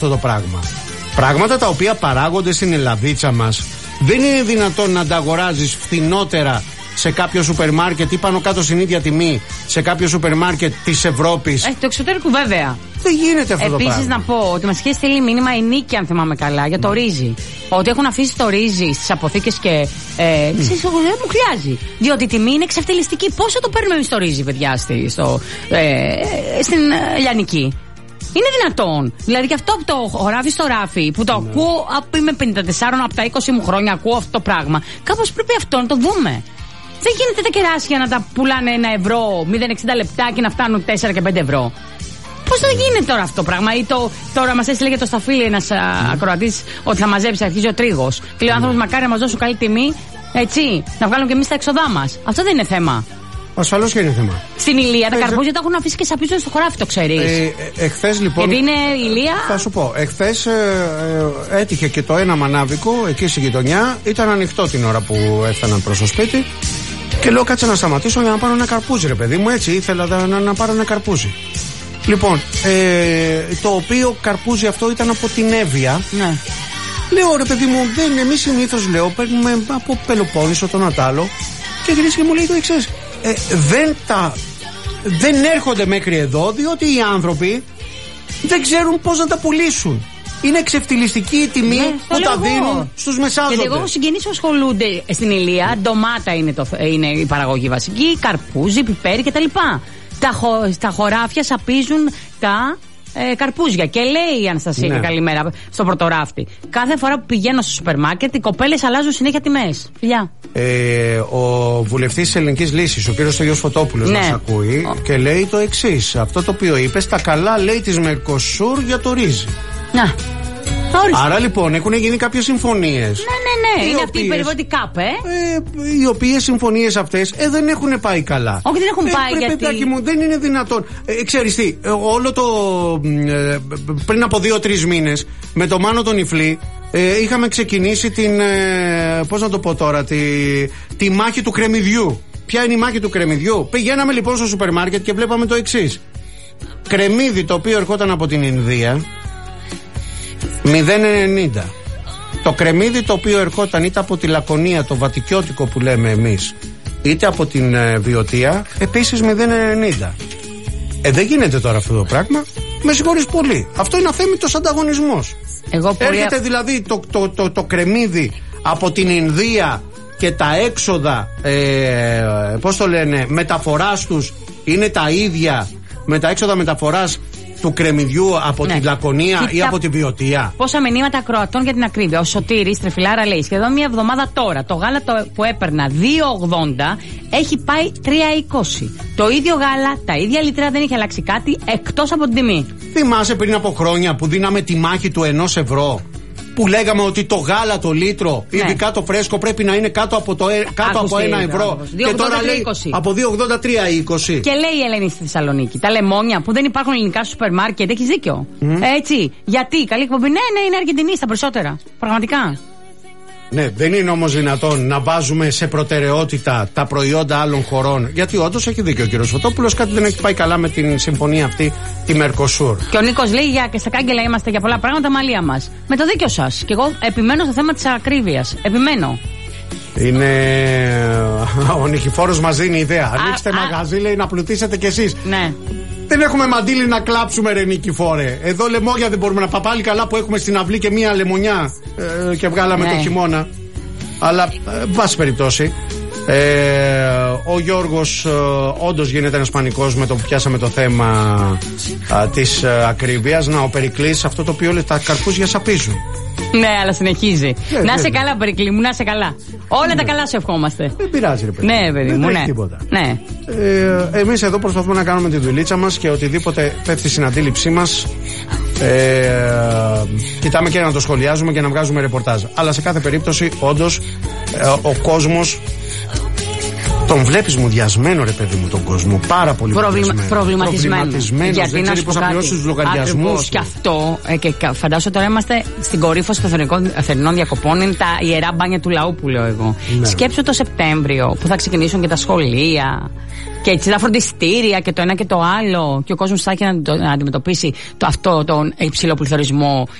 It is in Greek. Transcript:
αυτό το πράγμα. Πράγματα τα οποία παράγονται στην Ελλαδίτσα μας δεν είναι δυνατόν να τα αγοράζεις φθηνότερα σε κάποιο σούπερ μάρκετ ή πάνω κάτω στην ίδια τιμή σε κάποιο σούπερ μάρκετ της Ευρώπης. Το εξωτερικό βέβαια. Δεν γίνεται αυτό το πράγμα. Επίσης να πω ότι μας είχε στείλει μήνυμα η Νίκη, αν θυμάμαι καλά, για το ρύζι. Ότι έχουν αφήσει το ρύζι στις αποθήκες και ξέρεις, δεν μου χρειάζει. Διότι η τιμή είναι εξευτελιστική. Πόσο το παίρνουμε εμείς το ρύζι, παιδιά, στην Λιανική. Είναι δυνατόν. Δηλαδή και αυτό από το χωράφι στο ράφι που το ακούω, είμαι 54 από τα 20 μου χρόνια, ακούω αυτό το πράγμα. Κάπως πρέπει αυτό να το δούμε. Δεν γίνεται τα κεράσια να τα πουλάνε €1, 0,60 λεπτά και να φτάνουν 4 και 5 ευρώ. Πώς θα γίνεται τώρα αυτό το πράγμα? Ή τώρα μας έστειλε για το σταφύλι ένας ακροατής ότι θα μαζέψει, αρχίζει ο τρίγος. Και λέει ο άνθρωπος, μακάρι να μας δώσουν καλή τιμή, έτσι, να βγάλουν και εμείς τα έξοδά μας. Αυτό δεν είναι θέμα. Ασφαλώς και είναι θέμα. Στην Ηλία τα καρπούζια τα έχουν αφήσει και σαπίζουν στο χωράφι, το ξέρεις. Εχθές λοιπόν. Γιατί είναι Ηλία. Θα σου πω, εχθές έτυχε και το ένα μανάβικο εκεί στη γειτονιά. Ήταν ανοιχτό την ώρα που έφταναν προς το σπίτι. Και λέω, κάτσε να σταματήσω για να πάρω ένα καρπούζι, ρε παιδί μου. Έτσι ήθελα να πάρω ένα καρπούζι. Λοιπόν, το οποίο καρπούζι αυτό ήταν από την Εύβοια. Ναι. Λέω, ρε παιδί μου, εμείς συνήθως, λέω, παίρνουμε από Πελοπόννησο, τον Ατάλο. Και γυρίζει και μου λέει το εξής. Δεν έρχονται μέχρι εδώ διότι οι άνθρωποι δεν ξέρουν πώς να τα πουλήσουν. Είναι εξευτελιστική η τιμή που τα δίνουν στους μεσάζοντες. Γιατί εγώ έχω συγγενείς που ασχολούνται στην Ηλία. Ντομάτα είναι η παραγωγή βασική, καρπούζι, πιπέρι κτλ. Τα χωράφια σαπίζουν τα καρπούζια. Και λέει η Αναστασία, καλημέρα, στο πρωτοράφτη. Κάθε φορά που πηγαίνω στο σούπερ μάρκετ, οι κοπέλες αλλάζουν συνέχεια τιμές. Φιλιά. Ο βουλευτής της Ελληνικής Λύσης, ο κύριος Στέλιος Φωτόπουλος, μας ακούει και λέει το εξής. Αυτό το οποίο είπες, τα καλά λέει της Μερκοσούρ για το ρύζι. Να. Άρα λοιπόν έχουν γίνει κάποιες συμφωνίες. Ναι. Είναι αυτή η περιβόητη ΚΑΠ, οι οποίες συμφωνίες αυτές δεν έχουν πάει καλά. Όχι, δεν έχουν πάει γιατί. Παιδάκι μου, δεν είναι δυνατόν. Ξέρεις τι, όλο το. Πριν από 2-3 μήνες, με το Μάνο τον Ιφλή, είχαμε ξεκινήσει την. Πώς να το πω τώρα, τη μάχη του κρεμμυδιού. Ποια είναι η μάχη του κρεμμυδιού? Πηγαίναμε λοιπόν στο σούπερ μάρκετ και βλέπαμε το εξής. Κρεμμύδι το οποίο ερχόταν από την Ινδία, 0,90. Το κρεμμύδι το οποίο ερχόταν είτε από τη Λακωνία, το βατικιώτικο που λέμε εμείς, είτε από την Βιωτία, επίσης 0,90. Δεν γίνεται τώρα αυτό το πράγμα. Με συγχωρείς πολύ. Αυτό είναι αθέμητος ανταγωνισμός. Έρχεται δηλαδή το κρεμμύδι από την Ινδία και τα έξοδα, πώς το λένε, μεταφοράς τους είναι τα ίδια με τα έξοδα μεταφοράς του κρεμμυδιού από τη Λακωνία ή από τη Βιωτία. Πόσα μηνύματα ακροατών για την ακρίβεια. Ο Σωτήρης Τρεφιλάρα λέει: σχεδόν μια εβδομάδα τώρα το γάλα που έπαιρνα 2,80 έχει πάει 3,20. Το ίδιο γάλα, τα ίδια λίτρα, δεν έχει αλλάξει κάτι εκτός από την τιμή. Θυμάσαι πριν από χρόνια που δίναμε τη μάχη του 1 ευρώ? Που λέγαμε ότι το γάλα το λίτρο, ειδικά το φρέσκο, πρέπει να είναι κάτω από 1 ευρώ. Και τώρα λέει από 2,80 3,20. Και λέει η Ελένη στη Θεσσαλονίκη, τα λεμόνια που δεν υπάρχουν ελληνικά στο σούπερ μάρκετ, έχεις δίκιο. Έτσι. Γιατί, καλή εκπομπή. Ναι, είναι Αργεντινή στα περισσότερα. Πραγματικά. Ναι, δεν είναι όμως δυνατόν να βάζουμε σε προτεραιότητα τα προϊόντα άλλων χωρών. Γιατί όντως έχει δίκιο ο κύριος Φωτόπουλος, κάτι δεν έχει πάει καλά με την συμφωνία αυτή, τη Μερκοσούρ. Και ο Νίκος λέει: και στα κάγκελα είμαστε για πολλά πράγματα, μαλλία μας. Με το δίκιο σας. Και εγώ επιμένω στο θέμα της ακρίβειας. Επιμένω. Ο Νικηφόρος μας δίνει ιδέα. Ανοίξτε μαγαζί, λέει, να πλουτίσετε κι εσείς. Ναι. Δεν έχουμε μαντήλι να κλάψουμε, ρε Νικηφόρε. Εδώ λεμόγια δεν μπορούμε να πάμε. Πάλι καλά που έχουμε στην αυλή και μία λεμονιά και βγάλαμε το χειμώνα. Αλλά, βάση περιπτώσει, ο Γιώργος όντως γίνεται ένας πανικός με το που πιάσαμε το θέμα της ακρίβειας. Να, ο Περικλής, αυτό το οποίο λέει, τα καρπούζια σαπίζουν. Ναι, αλλά συνεχίζει. Να είσαι καλά, Περικλή μου, να είσαι καλά. Όλα τα καλά σου ευχόμαστε. Δεν πειράζει, ρε παιδί. Ναι, παιδί μου, ναι. Τίποτα. Ναι. Εμείς εδώ προσπαθούμε να κάνουμε τη δουλίτσα μας και οτιδήποτε πέφτει στην αντίληψή μας κοιτάμε και να το σχολιάζουμε και να βγάζουμε ρεπορτάζ. Αλλά σε κάθε περίπτωση, όντως, ο κόσμος Τον βλέπεις μουδιασμένο, ρε παιδί μου, τον κόσμο. Πάρα πολύ προβληματισμένο. Γιατί δεν ξέρει πώς θα πληρώσει τους λογαριασμούς. Και αυτό, και φαντάζομαι τώρα είμαστε στην κορύφωση των θερινών διακοπών. Είναι τα ιερά μπάνια του λαού που λέω εγώ. Ναι. Σκέψου το Σεπτέμβριο που θα ξεκινήσουν και τα σχολεία. Και έτσι τα φροντιστήρια και το ένα και το άλλο. Και ο κόσμος θα έχει να αντιμετωπίσει τον υψηλό πληθωρισμό